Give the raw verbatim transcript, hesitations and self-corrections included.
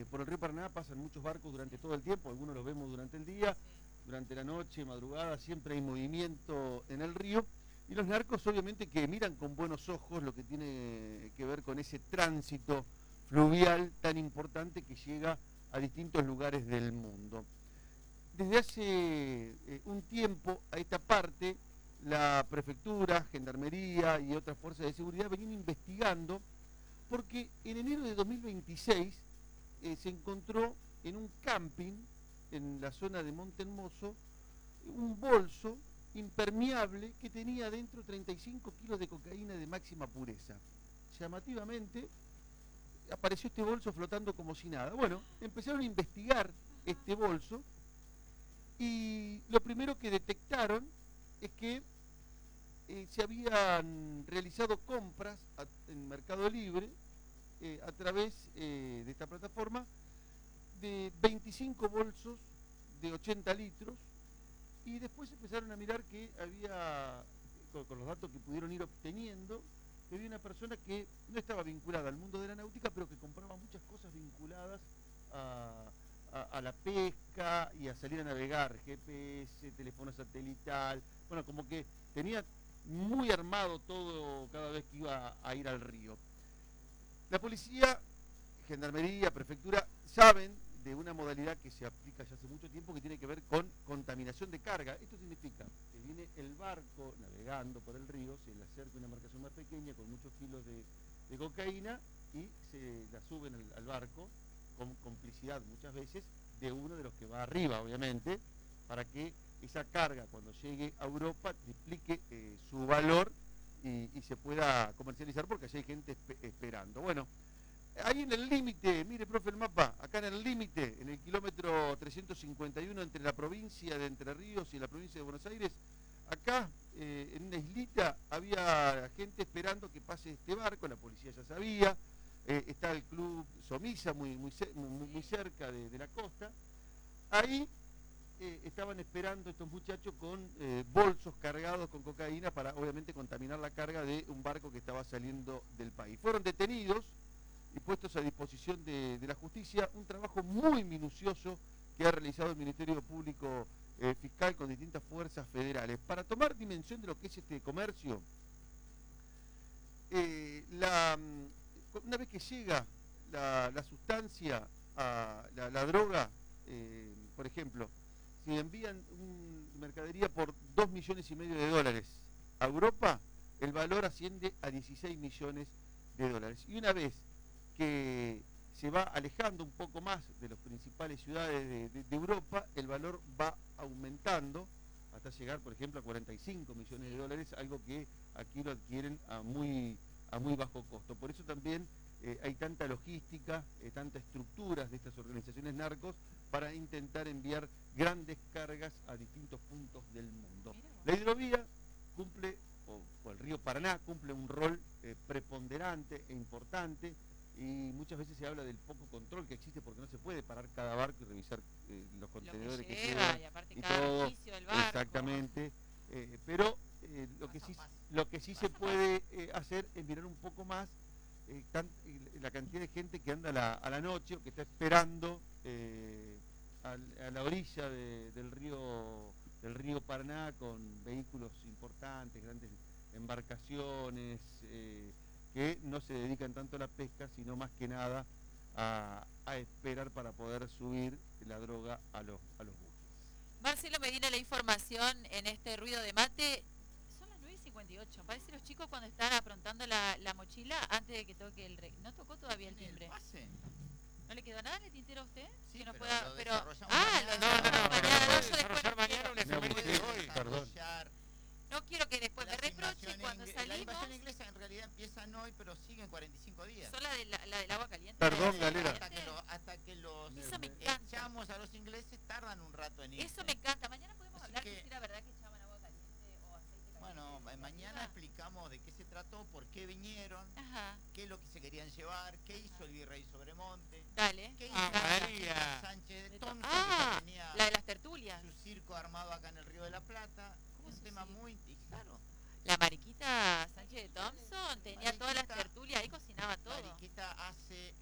eh, por el río Paraná pasan muchos barcos durante todo el tiempo, algunos los vemos durante el día, durante la noche, madrugada, siempre hay movimiento en el río. Y los narcos obviamente que miran con buenos ojos lo que tiene que ver con ese tránsito fluvial tan importante que llega a distintos lugares del mundo. Desde hace eh, un tiempo a esta parte, la prefectura, gendarmería y otras fuerzas de seguridad venían investigando porque en enero de dos mil veintiséis eh, se encontró en un camping en la zona de Monte Hermoso un bolso impermeable que tenía dentro treinta y cinco kilos de cocaína de máxima pureza. Llamativamente apareció este bolso flotando como si nada. Bueno, empezaron a investigar este bolso y lo primero que detectaron es que eh, se habían realizado compras a, en Mercado Libre eh, a través eh, de esta plataforma de veinticinco bolsos de ochenta litros y después empezaron a mirar que había, con, con los datos que pudieron ir obteniendo, que había una persona que no estaba vinculada al mundo de la náutica, pero que compraba muchas cosas vinculadas a, a, a la pesca y a salir a navegar, G P S, teléfono satelital, bueno, como que tenía muy armado todo cada vez que iba a, a ir al río. La policía, gendarmería, prefectura, saben de una modalidad que se aplica ya hace mucho tiempo que tiene que ver con contaminación de carga. Esto significa que viene el barco navegando por el río, se le acerca una embarcación más pequeña con muchos kilos de, de cocaína y se la suben al, al barco con complicidad muchas veces de uno de los que va arriba, obviamente, para que esa carga cuando llegue a Europa triplique eh, su valor y, y se pueda comercializar porque allí hay gente esp esperando. Bueno, ahí en el límite, mire, profe, el mapa, acá en el límite, en el kilómetro trescientos cincuenta y uno entre la provincia de Entre Ríos y la provincia de Buenos Aires, acá eh, en una islita había gente esperando que pase este barco, la policía ya sabía, eh, está el club Somisa muy, muy, muy, muy cerca de, de la costa, ahí eh, estaban esperando estos muchachos con eh, bolsos cargados con cocaína para obviamente contaminar la carga de un barco que estaba saliendo del país. Fueron detenidos y puestos a disposición de, de la justicia, un trabajo muy minucioso que ha realizado el Ministerio Público eh, Fiscal con distintas fuerzas federales. Para tomar dimensión de lo que es este comercio, eh, la, una vez que llega la, la sustancia, a la, la droga, eh, por ejemplo, si envían una mercadería por dos millones y medio de dólares a Europa, el valor asciende a dieciséis millones de dólares. Y una vez que se va alejando un poco más de las principales ciudades de, de, de Europa, el valor va aumentando hasta llegar, por ejemplo, a cuarenta y cinco millones de dólares, algo que aquí lo adquieren a muy, a muy bajo costo. Por eso también eh, hay tanta logística, eh, tantas estructuras de estas organizaciones narcos para intentar enviar grandes cargas a distintos puntos del mundo. La hidrovía cumple, o, o el río Paraná, cumple un rol eh, preponderante e importante, y muchas veces se habla del poco control que existe porque no se puede parar cada barco y revisar eh, los contenedores que, que lleva y aparte y cada todo del barco. Exactamente, eh, pero eh, lo que sí lo que sí se puede eh, hacer es mirar un poco más eh, tan, eh, la cantidad de gente que anda a la, a la noche o que está esperando eh, a, a la orilla de, del río del río Paraná con vehículos importantes, grandes embarcaciones eh, que no se dedican tanto a la pesca, sino más que nada a, a esperar para poder subir la droga a los, a los buques. Marcelo Medina, la información en este ruido de mate. Son las nueve y cincuenta y ocho. Parece los chicos cuando están aprontando la, la mochila antes de que toque el rey. No tocó todavía el timbre. ¿No le quedó nada en el tintero a usted? Sí, que no pero pueda, lo pero ah, lo no, no, no, no, pero mañana, lo no, puede yo después desarrollar no mañana una quiero. efeméride de hoy. Perdón. No quiero que después La me reproche asignación cuando ingles- La salimos. invasión inglesa en realidad empiezan hoy, pero siguen cuarenta y cinco días. Son la, de la, la del agua caliente. Perdón, la Galera. Hasta que, lo, hasta que los Eso me encanta. echamos a los ingleses, tardan un rato en irse. Eso me encanta. Mañana podemos Así hablar que- que si era verdad que echaban agua caliente o aceite caliente. Bueno, de mañana arriba. explicamos de qué se trató, por qué vinieron, Ajá. qué es lo que se querían llevar, qué hizo el virrey Sobremonte, Dale. qué hizo Ah, María Sánchez de De to- Thompson, ah, que ya tenía la de las tertulias. su circo armado acá en el Río de la Plata. ¿Cómo Un su tema circo? muy... y claro, La Mariquita Sánchez de Thompson tenía todas las Mariquita- tertulias, ahí cocinaba todo. Mariquita hace